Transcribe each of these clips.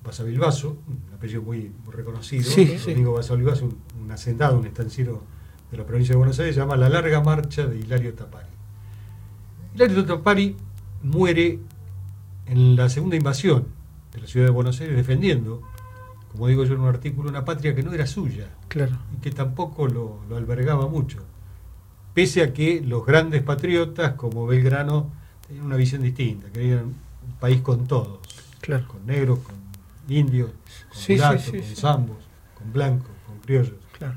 Basavilbaso, un apellido muy reconocido. Sí, Domingo Basavilbaso, un hacendado, un estanciero de la provincia de Buenos Aires, se llama La larga marcha de Hilario Tapari. Hilario Tapari muere en la segunda invasión de la ciudad de Buenos Aires defendiendo, como digo yo en un artículo, una patria que no era suya, claro, y que tampoco lo albergaba mucho, pese a que los grandes patriotas como Belgrano tenían una visión distinta, querían un país con todos, claro, con negros, con indios, con mulatos, con zambos, con blancos, con criollos. Claro.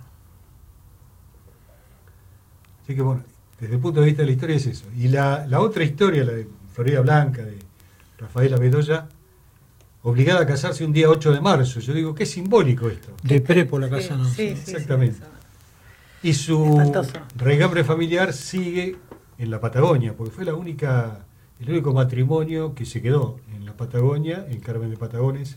Así que bueno, desde el punto de vista de la historia es eso. Y la otra historia, la de Florida Blanca, de Rafaela Bedoya, obligada a casarse un día 8 de marzo. Yo digo, qué simbólico esto. De Prepo la casa, ¿no? Sí, exactamente. Y su raigambre familiar sigue en la Patagonia, porque fue el único matrimonio que se quedó en la Patagonia, en Carmen de Patagones.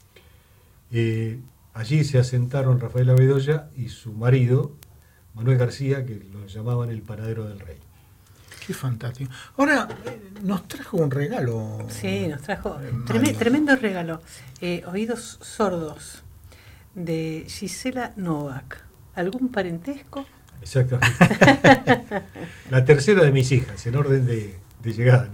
Allí se asentaron Rafaela Bedoya y su marido, Manuel García, que lo llamaban el panadero del rey. Qué fantástico. Ahora, nos trajo un regalo. Sí, nos trajo tremendo regalo. Oídos sordos, de Gisela Novak. ¿Algún parentesco? Exactamente. La tercera de mis hijas, en orden de llegada.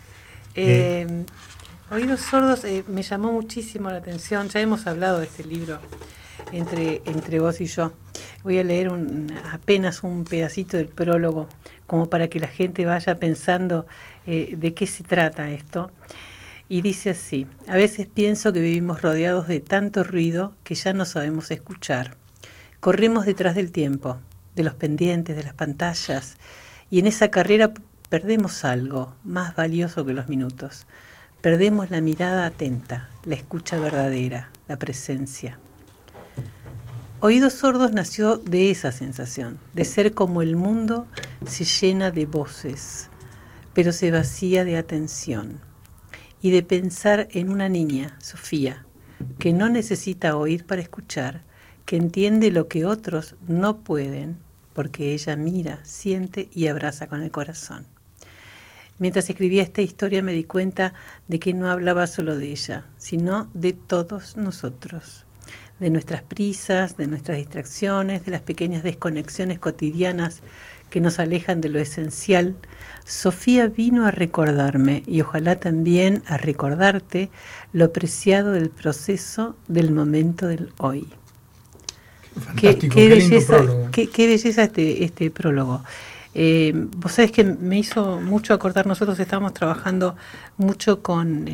Oídos sordos me llamó muchísimo la atención. Ya hemos hablado de este libro entre vos y yo. Voy a leer apenas un pedacito del prólogo, como para que la gente vaya pensando de qué se trata esto. Y dice así: a veces pienso que vivimos rodeados de tanto ruido que ya no sabemos escuchar. Corremos detrás del tiempo, de los pendientes, de las pantallas, y en esa carrera perdemos algo más valioso que los minutos. Perdemos la mirada atenta, la escucha verdadera, la presencia. Oídos sordos nació de esa sensación, de ser como el mundo se llena de voces, pero se vacía de atención, y de pensar en una niña, Sofía, que no necesita oír para escuchar, que entiende lo que otros no pueden, porque ella mira, siente y abraza con el corazón. Mientras escribía esta historia me di cuenta de que no hablaba solo de ella, sino de todos nosotros, de nuestras prisas, de nuestras distracciones, de las pequeñas desconexiones cotidianas que nos alejan de lo esencial. Sofía vino a recordarme, y ojalá también a recordarte, lo preciado del proceso, del momento del hoy. Fantástico, qué lindo belleza, prólogo. Qué belleza este prólogo. Vos sabés que me hizo mucho acordar, nosotros estábamos trabajando mucho con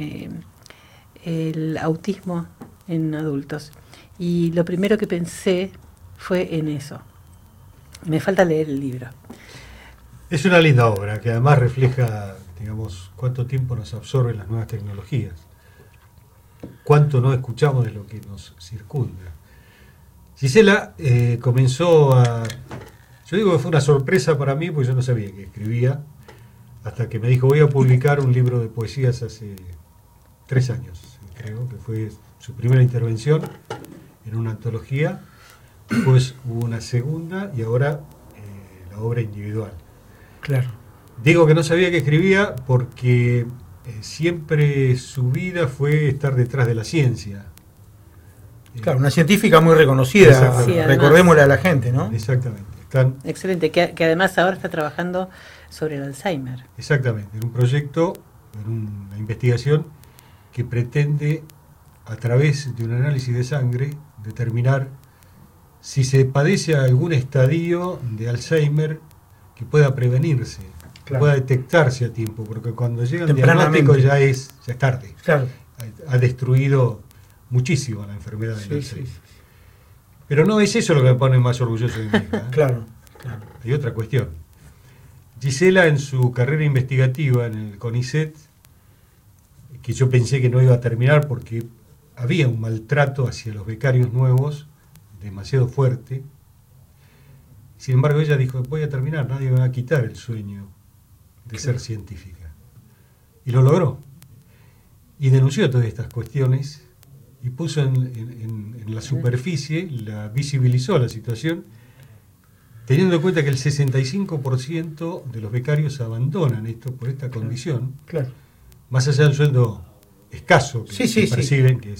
el autismo en adultos, y lo primero que pensé fue en eso. Me falta leer el libro. Es una linda obra que además refleja, digamos, cuánto tiempo nos absorben las nuevas tecnologías, cuánto no escuchamos de lo que nos circunda. Gisela comenzó a... Yo digo que fue una sorpresa para mí, porque yo no sabía que escribía, hasta que me dijo, voy a publicar un libro de poesías hace 3 años, creo que fue su primera intervención en una antología. Después hubo una segunda y ahora la obra individual. Claro. Digo que no sabía que escribía porque siempre su vida fue estar detrás de la ciencia. Claro, una científica muy reconocida, sí, recordémosle a la gente, ¿no? Exactamente. Excelente, que además ahora está trabajando sobre el Alzheimer. Exactamente, en un proyecto, en una investigación que pretende, a través de un análisis de sangre, determinar si se padece algún estadio de Alzheimer que pueda prevenirse, que pueda detectarse a tiempo, porque cuando llega el diagnóstico ya es tarde. Claro. Ha destruido muchísimo la enfermedad del Alzheimer. Sí. Pero no es eso lo que me pone más orgulloso de mí. Claro. Hay otra cuestión. Gisela, en su carrera investigativa en el CONICET, que yo pensé que no iba a terminar porque había un maltrato hacia los becarios nuevos demasiado fuerte. Sin embargo, ella dijo, voy a terminar, nadie me va a quitar el sueño de ser científica. Y lo logró. Y denunció todas estas cuestiones y puso en la superficie, visibilizó la situación, teniendo en cuenta que el 65% de los becarios abandonan esto por esta condición, Claro. más allá del sueldo escaso que perciben, que